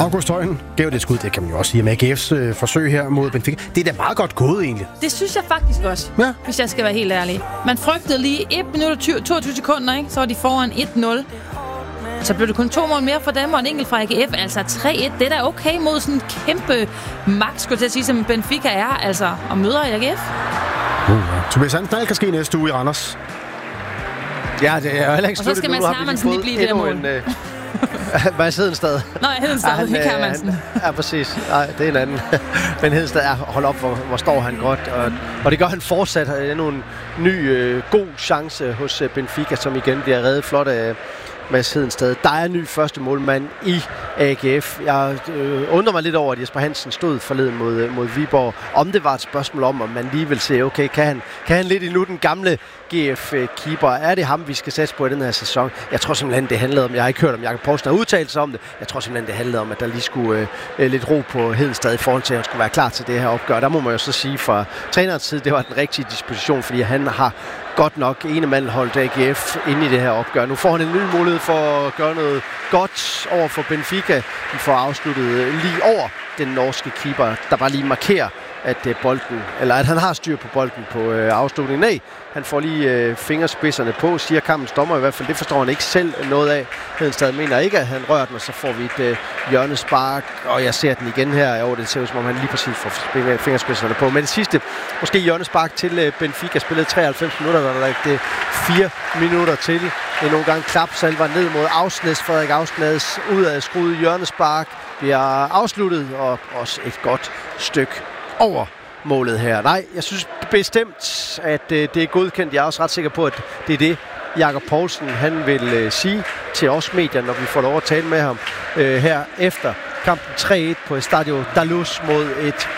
August Højen gav det skud, det kan man jo også sige, med AGF's forsøg her mod Benfica. Det er da meget godt gået, egentlig. Det synes jeg faktisk også, hvis jeg skal være helt ærlig. Man frygtede lige 1 minut og 22 sekunder, ikke? Så var de foran 1-0. Så blev det kun 2 mål mere for dem, og en enkelt fra AGF. Altså 3-1, det er da okay mod sådan en kæmpe magt, skulle jeg sige, som Benfica er, altså, og møder AGF. Tobias Hansen kan ske næste uge i Randers. Ja, det er heller ikke og så skal Mads Hermansen lige blive det mål. Mads Hedenstad. Nå, Hedenstad, Nick Hermansen. Ja, præcis. Nej, det er en anden. Men Hedenstad, hold op, hvor står han godt. Og det gør han fortsat. Det er en ny god chance hos Benfica, som igen bliver reddet flot af Mads Hedenstad. Der er en ny første målmand i AGF. Jeg undrer mig lidt over, at Jesper Hansen stod forleden mod Viborg. Om det var et spørgsmål om man lige vil se, okay, kan han lidt endnu den gamle GF-keeper? Er det ham, vi skal satse på i den her sæson? Jeg tror simpelthen, det handlede om, jeg har ikke hørt om Jakob Poulsen har udtalt sig om det. Jeg tror simpelthen, det handlede om, at der lige skulle lidt ro på Hedenstad i forhold til, at han skulle være klar til det her opgør. Der må man jo så sige fra trænerens side, det var den rigtige disposition, fordi han har godt nok ene holdt AGF inde i det her opgør. Nu får han en ny mulighed for at gøre noget godt over for Benfica. De får afsluttet lige over den norske keeper, der bare lige markerer, at at han har styr på bolden på afslutningen. Nej, han får lige fingerspidserne på, siger kampens dommer i hvert fald. Det forstår han ikke selv noget af. Hedenstad mener ikke, at han rører den, og så får vi et hjørnespark, og jeg ser den igen her. Jo, det ser ud som om han lige præcis får fingerspidserne på. Men det sidste, måske hjørnespark til Benfica, spillet 93 minutter, der er lagt 4 minutter til. Nogle gange klapsalver ned mod Aursnes. Frederik Aursnes ud af skruet hjørnespark bliver afsluttet, og også et godt stykke over målet her. Nej, jeg synes bestemt, at det er godkendt. Jeg er også ret sikker på, at det er det, Jakob Poulsen han vil sige til os medier, når vi får lov at tale med ham her efter kampen 3-1 på Estadio Daluz mod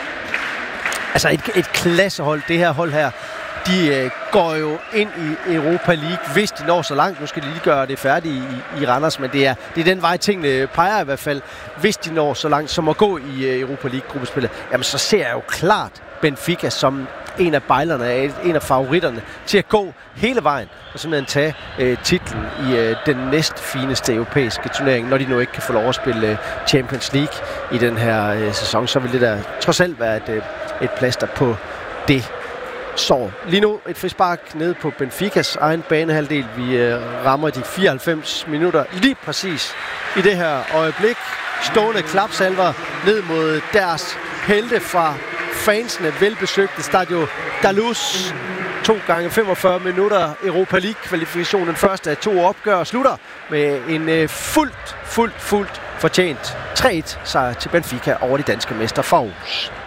et klassehold. Det her hold her, de går jo ind i Europa League, hvis de når så langt. Nu skal de lige gøre det færdigt i Randers, men det er den vej, tingene peger i hvert fald. Hvis de når så langt som at gå i Europa League-gruppespillet, jamen så ser jeg jo klart Benfica som en af bejlerne, en af favoritterne til at gå hele vejen og simpelthen tage titlen i den næstfineste europæiske turnering, når de nu ikke kan få lov at spille Champions League i den her sæson. Så vil det der trods alt være et plaster på det. Så lige nu et frispark ned på Benficas egen banehalvdel. Vi rammer de 94 minutter lige præcis i det her øjeblik. Stående klapsalver ned mod deres helte fra fansene velbesøgte Stadio Daluz. 2 gange 45 minutter Europa League-kvalifikation. Den første af 2 opgør slutter med en fuldt fortjent 3-1 sejr til Benfica over de danske mestre fra Aarhus.